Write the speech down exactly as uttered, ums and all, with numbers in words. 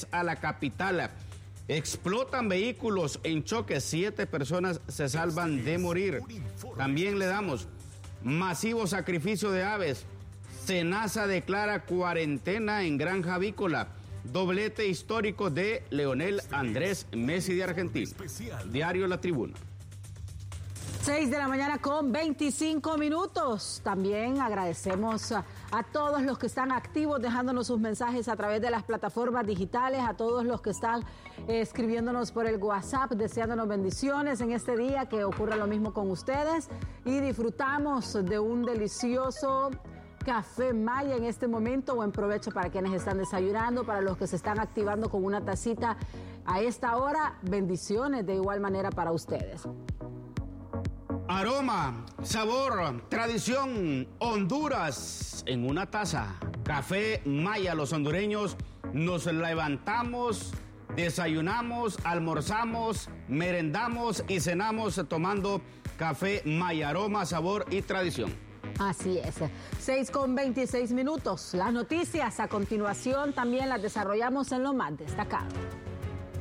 a la capital. Explotan vehículos en choque, siete personas se salvan de morir. También le damos masivo sacrificio de aves. Senasa declara cuarentena en granja avícola. Doblete histórico de Leonel Andrés Messi de Argentina. Diario La Tribuna. seis de la mañana con veinticinco minutos. También agradecemos a, a todos los que están activos dejándonos sus mensajes a través de las plataformas digitales, a todos los que están eh, escribiéndonos por el WhatsApp, deseándonos bendiciones en este día, que ocurra lo mismo con ustedes y disfrutamos de un delicioso Café Maya en este momento. Buen provecho para quienes están desayunando, para los que se están activando con una tacita a esta hora, bendiciones de igual manera para ustedes. Aroma, sabor, tradición, Honduras en una taza. Café Maya, los hondureños nos levantamos, desayunamos, almorzamos, merendamos y cenamos tomando Café Maya, aroma, sabor y tradición. Así es, seis con veintiséis minutos. Las noticias a continuación también las desarrollamos en lo más destacado.